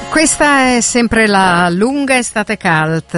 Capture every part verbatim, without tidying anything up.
Questa è sempre la lunga estate cult,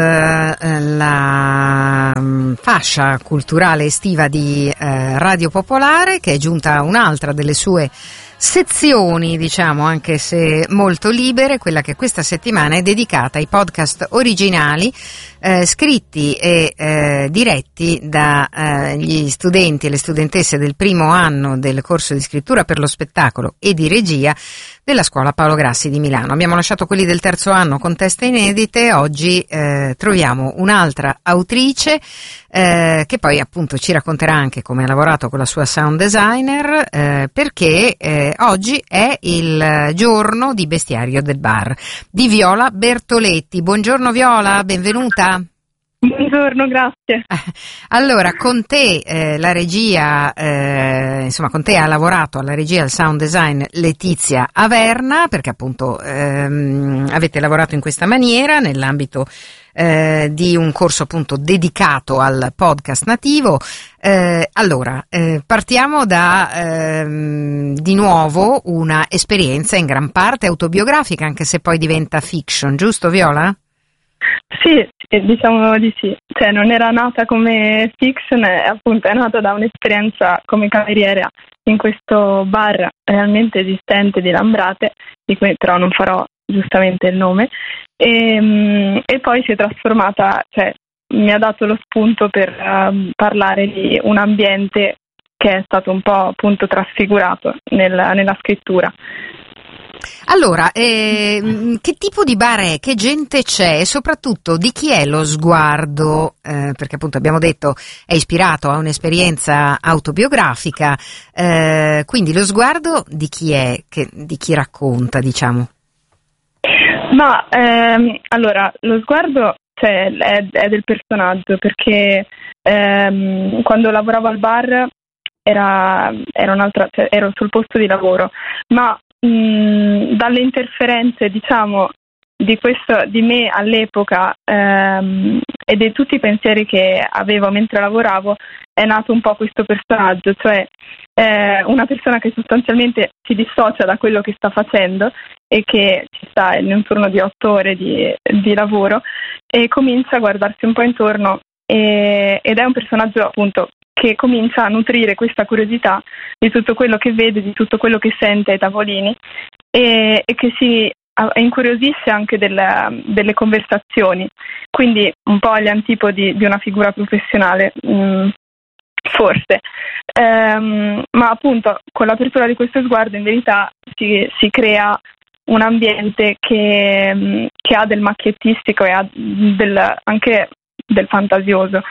la fascia culturale estiva di eh, Radio Popolare, che è giunta un'altra delle sue sezioni, diciamo, anche se molto libere, quella che questa settimana è dedicata ai podcast originali eh, scritti e eh, diretti dagli eh, studenti e le studentesse del primo anno del corso di scrittura per lo spettacolo e di regia della scuola Paolo Grassi di Milano. Abbiamo lasciato quelli del terzo anno con teste inedite, oggi eh, troviamo un'altra autrice eh, che poi appunto ci racconterà anche come ha lavorato con la sua sound designer, eh, perché eh, oggi è il giorno di Bestiario del Bar di Viola Bertoletti. Buongiorno Viola, benvenuta. Buongiorno, grazie. Allora, con te eh, la regia, eh, insomma, con te ha lavorato alla regia e al sound design Letizia Averna, perché appunto ehm, avete lavorato in questa maniera nell'ambito eh, di un corso appunto dedicato al podcast nativo. Eh, allora, eh, partiamo da ehm, di nuovo una esperienza in gran parte autobiografica, anche se poi diventa fiction, giusto Viola? Sì, diciamo di sì, cioè non era nata come fiction, è, appunto è nata da un'esperienza come cameriera in questo bar realmente esistente di Lambrate, di cui però non farò giustamente il nome, e, e poi si è trasformata, cioè mi ha dato lo spunto per uh, parlare di un ambiente che è stato un po' appunto trasfigurato nel, nella scrittura. Allora, eh, che tipo di bar è? Che gente c'è? E soprattutto di chi è lo sguardo? Eh, perché appunto abbiamo detto è ispirato a un'esperienza autobiografica, eh, quindi lo sguardo di chi è? Che, di chi racconta, diciamo? Ma ehm, allora, lo sguardo cioè, è, è del personaggio, perché ehm, quando lavoravo al bar era, era un'altra, cioè, ero sul posto di lavoro, ma Mm, dalle interferenze, diciamo, di questo di me all'epoca ehm, e di tutti i pensieri che avevo mentre lavoravo, è nato un po' questo personaggio, cioè eh, una persona che sostanzialmente si dissocia da quello che sta facendo e che ci sta in un turno di otto ore di, di lavoro e comincia a guardarsi un po' intorno e, ed è un personaggio appunto che comincia a nutrire questa curiosità di tutto quello che vede, di tutto quello che sente ai tavolini e, e che si incuriosisce anche del, delle conversazioni, quindi un po' agli antipodi di una figura professionale, mh, forse. Ehm, ma appunto con l'apertura di questo sguardo in verità si, si crea un ambiente che, mh, che ha del macchiettistico e ha del, anche del fantasioso.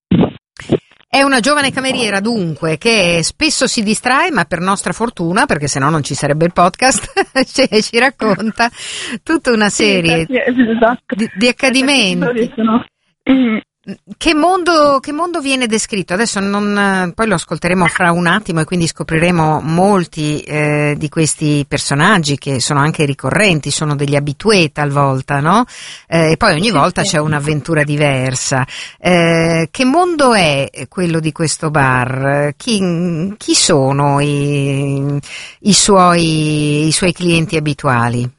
È una giovane cameriera dunque che spesso si distrae, ma per nostra fortuna, perché sennò non ci sarebbe il podcast, ci, ci racconta tutta una serie sì, esatto. di, di accadimenti. Mm. Che mondo, che mondo viene descritto? Adesso non, poi lo ascolteremo fra un attimo e quindi scopriremo molti eh, di questi personaggi che sono anche ricorrenti, sono degli habitué talvolta, no? Eh, e poi ogni volta c'è un'avventura diversa. Eh, che mondo è quello di questo bar? Chi, chi sono i, i, suoi, i suoi clienti abituali?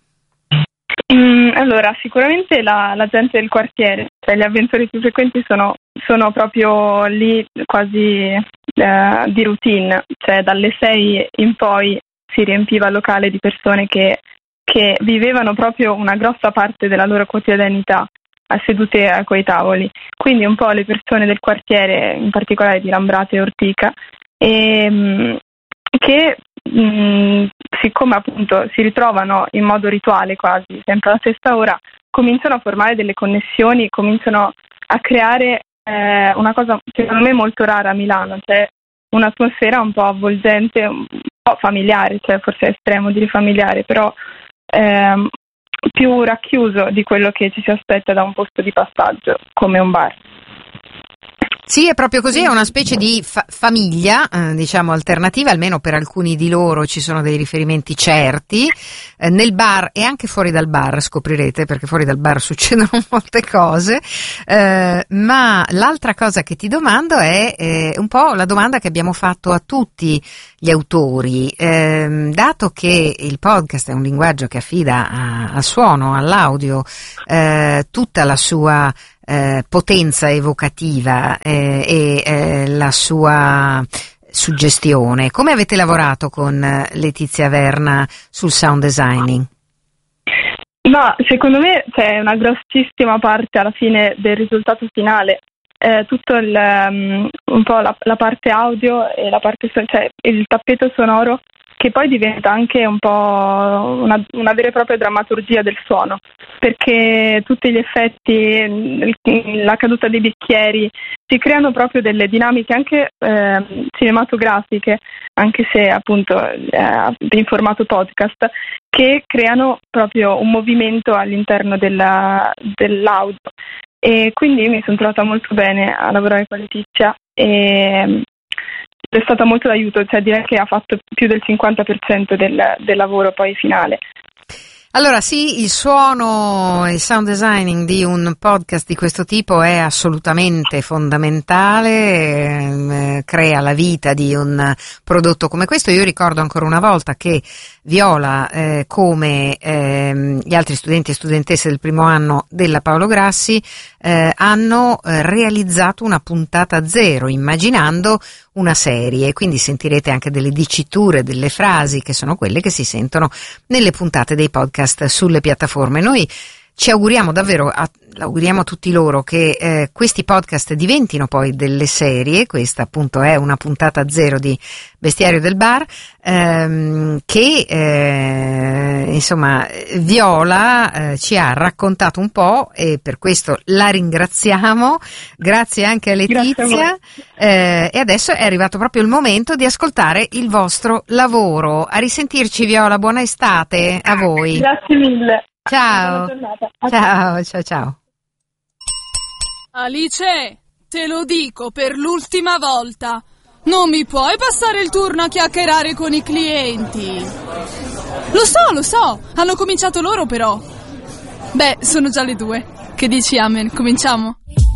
Mm, allora, sicuramente la, la gente del quartiere, cioè gli avventori più frequenti sono, sono proprio lì quasi eh, di routine, cioè dalle sei in poi si riempiva il locale di persone che, che vivevano proprio una grossa parte della loro quotidianità sedute a quei tavoli, quindi un po' le persone del quartiere, in particolare di Lambrate e Ortica, e, che mh, siccome appunto si ritrovano in modo rituale quasi sempre alla stessa ora, cominciano a formare delle connessioni, cominciano a creare eh, una cosa secondo me molto rara a Milano, cioè un'atmosfera un po' avvolgente, un po' familiare, cioè forse è estremo dire familiare, però ehm, più racchiuso di quello che ci si aspetta da un posto di passaggio come un bar. Sì, è proprio così, è una specie di fa- famiglia, eh, diciamo, alternativa, almeno per alcuni di loro ci sono dei riferimenti certi, eh, nel bar e anche fuori dal bar, scoprirete, perché fuori dal bar succedono molte cose, eh, ma l'altra cosa che ti domando è eh, un po' la domanda che abbiamo fatto a tutti gli autori, eh, dato che il podcast è un linguaggio che affida a, al suono, all'audio, eh, tutta la sua Eh, potenza evocativa eh, e eh, la sua suggestione. Come avete lavorato con Letizia Verna sul sound designing? Ma secondo me c'è una grossissima parte alla fine del risultato finale. Eh, tutto il, um, un po' la, la parte audio e la parte son- cioè il tappeto sonoro, che poi diventa anche un po' una, una vera e propria drammaturgia del suono, perché tutti gli effetti, la caduta dei bicchieri, si creano proprio delle dinamiche anche eh, cinematografiche, anche se appunto eh, in formato podcast, che creano proprio un movimento all'interno della, dell'audio. E quindi mi sono trovata molto bene a lavorare con Letizia e è stata molto d'aiuto, cioè direi che ha fatto più del cinquanta per cento del, del lavoro poi finale. Allora sì, il suono e il sound designing di un podcast di questo tipo è assolutamente fondamentale, eh, crea la vita di un prodotto come questo. Io ricordo ancora una volta che Viola, eh, come eh, gli altri studenti e studentesse del primo anno della Paolo Grassi, eh, hanno eh, realizzato una puntata zero, immaginando una serie, quindi sentirete anche delle diciture, delle frasi che sono quelle che si sentono nelle puntate dei podcast sulle piattaforme. Noi ci auguriamo davvero, a, auguriamo a tutti loro che eh, questi podcast diventino poi delle serie. Questa appunto è una puntata zero di Bestiario del Bar, ehm, che eh, insomma Viola eh, ci ha raccontato un po' e per questo la ringraziamo. Grazie anche a Letizia, a eh, e adesso è arrivato proprio il momento di ascoltare il vostro lavoro. A risentirci Viola, buona estate a voi. Grazie mille. Ciao, ciao, ciao, ciao. Alice, te lo dico per l'ultima volta, non mi puoi passare il turno a chiacchierare con i clienti. Lo so, lo so, hanno cominciato loro però. Beh, sono già le due. Che dici, Amen? Cominciamo?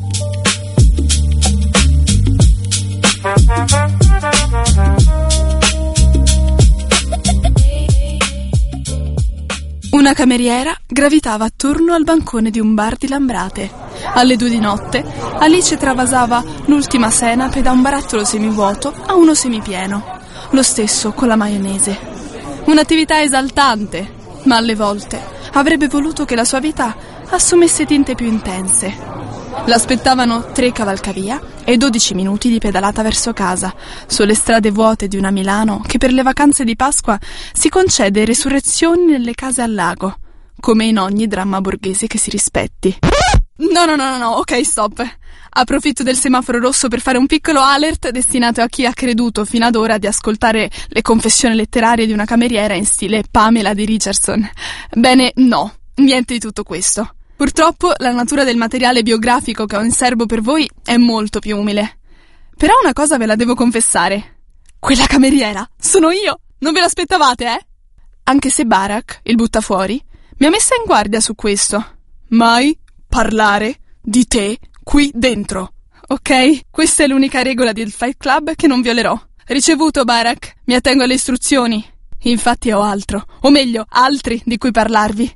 Una cameriera gravitava attorno al bancone di un bar di Lambrate. Alle due di notte Alice travasava l'ultima senape da un barattolo semivuoto a uno semipieno. Lo stesso con la maionese. Un'attività esaltante, ma alle volte avrebbe voluto che la sua vita assumesse tinte più intense. L'aspettavano tre cavalcavia e dodici minuti di pedalata verso casa, sulle strade vuote di una Milano che per le vacanze di Pasqua si concede resurrezioni nelle case al lago, come in ogni dramma borghese che si rispetti. No, no, no, no, no, ok, stop. Approfitto del semaforo rosso per fare un piccolo alert destinato a chi ha creduto fino ad ora di ascoltare le confessioni letterarie di una cameriera in stile Pamela di Richardson. Bene, no, niente di tutto questo. Purtroppo la natura del materiale biografico che ho in serbo per voi è molto più umile. Però una cosa ve la devo confessare. Quella cameriera sono io! Non ve l'aspettavate, eh? Anche se Barak, il buttafuori, mi ha messa in guardia su questo. Mai parlare di te qui dentro, ok? Questa è l'unica regola del Fight Club che non violerò. Ricevuto, Barak, mi attengo alle istruzioni. Infatti ho altro, o meglio, altri di cui parlarvi.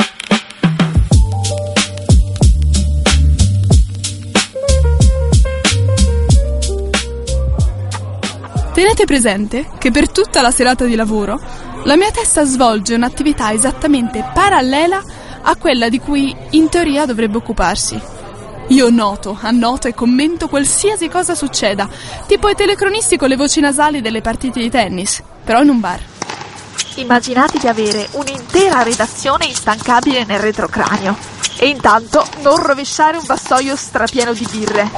Tenete presente che per tutta la serata di lavoro la mia testa svolge un'attività esattamente parallela a quella di cui in teoria dovrebbe occuparsi. Io noto, annoto e commento qualsiasi cosa succeda, tipo i telecronisti con le voci nasali delle partite di tennis, però in un bar. Immaginate di avere un'intera redazione instancabile nel retrocranio e intanto non rovesciare un vassoio strapieno di birre.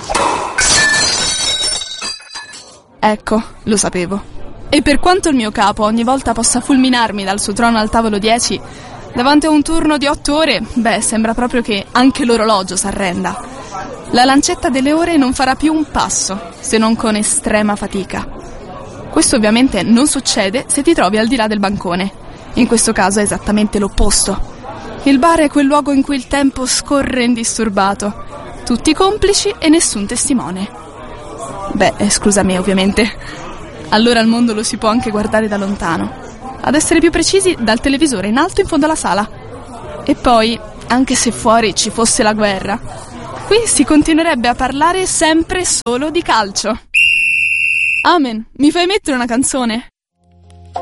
Ecco, lo sapevo. E per quanto il mio capo ogni volta possa fulminarmi dal suo trono al tavolo dieci, davanti a un turno di otto ore, beh, sembra proprio che anche l'orologio s'arrenda. La lancetta delle ore non farà più un passo, se non con estrema fatica. Questo ovviamente non succede se ti trovi al di là del bancone. In questo caso è esattamente l'opposto. Il bar è quel luogo in cui il tempo scorre indisturbato. Tutti complici e nessun testimone. Beh, scusami, ovviamente. Allora il mondo lo si può anche guardare da lontano. Ad essere più precisi, dal televisore in alto in fondo alla sala. E poi, anche se fuori ci fosse la guerra, qui si continuerebbe a parlare sempre solo di calcio. Amen, mi fai mettere una canzone?